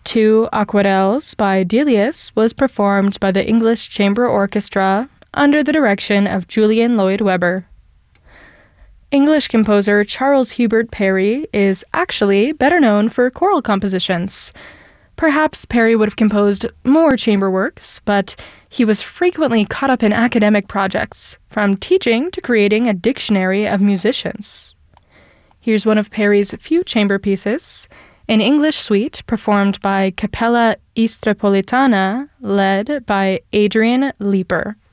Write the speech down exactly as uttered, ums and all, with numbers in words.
two Aquarelles by Delius was performed by the English Chamber Orchestra under the direction of Julian Lloyd Webber. English composer Charles Hubert Parry is actually better known for choral compositions. Perhaps Parry would have composed more chamber works, but he was frequently caught up in academic projects, from teaching to creating a dictionary of musicians. Here's one of Parry's few chamber pieces, an English suite performed by Capella Istropolitana, led by Adrian Leeper.